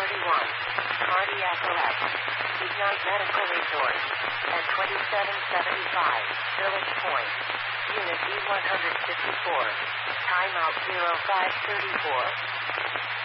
Cardiac Arrest, Ignite Medical Resort, at 2775, Village Point, Unit D154, timeout 0534.